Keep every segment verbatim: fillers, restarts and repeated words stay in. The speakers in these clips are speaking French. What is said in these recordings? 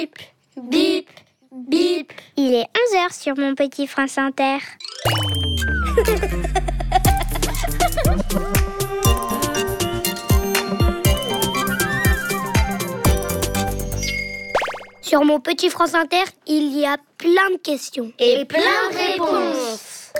Bip, bip. Il est onze heures sur mon petit France Inter. Sur mon petit France Inter, il y a plein de questions. Et plein de réponses.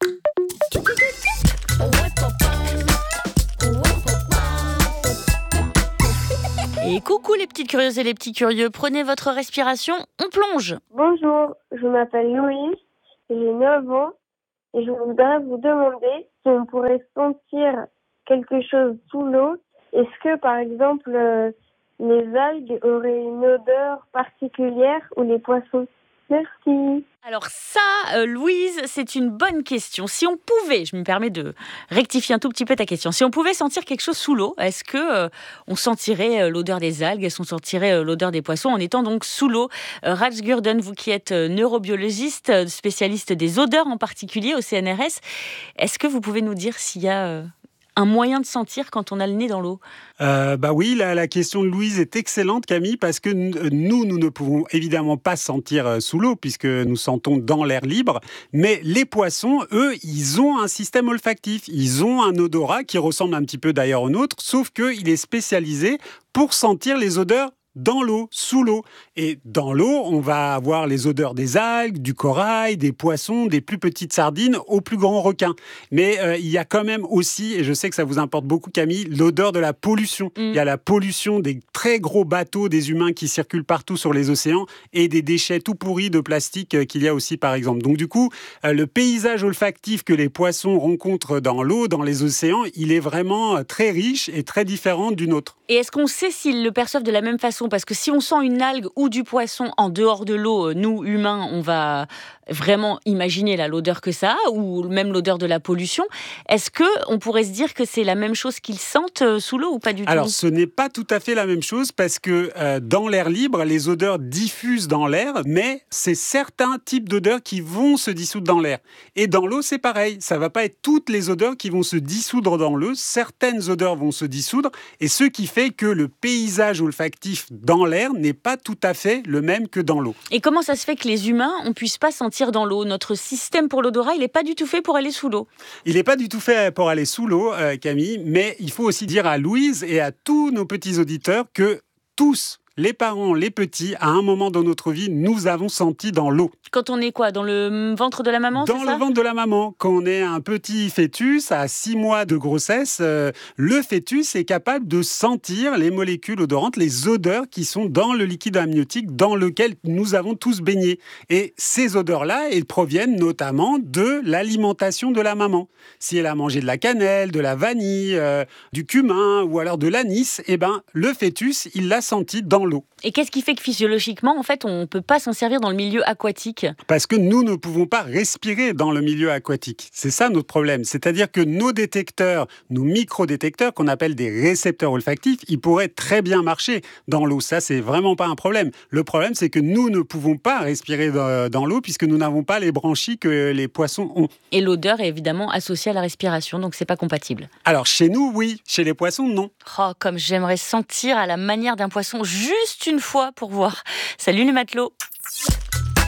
Et coucou les petites curieuses et les petits curieux, prenez votre respiration, on plonge. Bonjour, je m'appelle Louise, j'ai neuf ans et je voudrais vous demander si on pourrait sentir quelque chose sous l'eau. Est-ce que par exemple euh, les algues auraient une odeur particulière ou les poissons? Merci. Alors ça, euh, Louise, c'est une bonne question. Si on pouvait, je me permets de rectifier un tout petit peu ta question, si on pouvait sentir quelque chose sous l'eau, est-ce que euh, on sentirait euh, l'odeur des algues, est-ce qu'on sentirait euh, l'odeur des poissons en étant donc sous l'eau? euh, Raj Gurdon, vous qui êtes euh, neurobiologiste, euh, spécialiste des odeurs en particulier au C N R S, est-ce que vous pouvez nous dire s'il y a euh, un moyen de sentir quand on a le nez dans l'eau? Euh, bah oui, la, la question de Louise est excellente, Camille, parce que nous, nous ne pouvons évidemment pas sentir sous l'eau, puisque nous sentons dans l'air libre. Mais les poissons, eux, ils ont un système olfactif. Ils ont un odorat qui ressemble un petit peu d'ailleurs au nôtre, sauf qu'il est spécialisé pour sentir les odeurs dans l'eau, sous l'eau. Et dans l'eau, on va avoir les odeurs des algues, du corail, des poissons, des plus petites sardines aux plus grands requins. Mais euh, il y a quand même aussi, et je sais que ça vous importe beaucoup Camille, l'odeur de la pollution. Mm. Il y a la pollution des très gros bateaux des humains qui circulent partout sur les océans et des déchets tout pourris de plastique euh, qu'il y a aussi par exemple. Donc du coup, euh, le paysage olfactif que les poissons rencontrent dans l'eau, dans les océans, il est vraiment euh, très riche et très différent du nôtre. Et est-ce qu'on sait s'ils le perçoivent de la même façon? Parce que si on sent une algue ou du poisson en dehors de l'eau, nous, humains, on va vraiment imaginer là, l'odeur que ça a, ou même l'odeur de la pollution. Est-ce qu'on pourrait se dire que c'est la même chose qu'ils sentent sous l'eau ou pas du tout? Alors, ce n'est pas tout à fait la même chose parce que euh, dans l'air libre, les odeurs diffusent dans l'air, mais c'est certains types d'odeurs qui vont se dissoudre dans l'air. Et dans l'eau, c'est pareil. Ça ne va pas être toutes les odeurs qui vont se dissoudre dans l'eau. Certaines odeurs vont se dissoudre, et ce qui fait que le paysage olfactif dans l'air n'est pas tout à fait le même que dans l'eau. Et comment ça se fait que les humains, on ne puisse pas sentir dans l'eau? Notre système pour l'odorat, il n'est pas du tout fait pour aller sous l'eau. Il n'est pas du tout fait pour aller sous l'eau, euh, Camille, mais il faut aussi dire à Louise et à tous nos petits auditeurs que tous, les parents, les petits, à un moment dans notre vie, nous avons senti dans l'eau. Quand on est quoi? Dans le ventre de la maman, Dans c'est le ça? ventre de la maman. Quand on est un petit fœtus à six mois de grossesse, euh, le fœtus est capable de sentir les molécules odorantes, les odeurs qui sont dans le liquide amniotique dans lequel nous avons tous baigné. Et ces odeurs-là, elles proviennent notamment de l'alimentation de la maman. Si elle a mangé de la cannelle, de la vanille, euh, du cumin ou alors de l'anis, eh ben, le fœtus, il l'a senti dans l'eau. Et qu'est-ce qui fait que physiologiquement, en fait, on ne peut pas s'en servir dans le milieu aquatique? Parce que nous ne pouvons pas respirer dans le milieu aquatique. C'est ça notre problème. C'est-à-dire que nos détecteurs, nos microdétecteurs, qu'on appelle des récepteurs olfactifs, ils pourraient très bien marcher dans l'eau. Ça, c'est vraiment pas un problème. Le problème, c'est que nous ne pouvons pas respirer dans l'eau puisque nous n'avons pas les branchies que les poissons ont. Et l'odeur est évidemment associée à la respiration, donc c'est pas compatible. Alors, chez nous, oui. Chez les poissons, non. Oh, comme j'aimerais sentir à la manière d'un poisson juste une fois pour voir. Salut les matelots.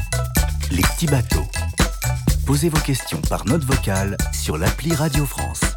Les petits bateaux. Posez vos questions par note vocale sur l'appli Radio France.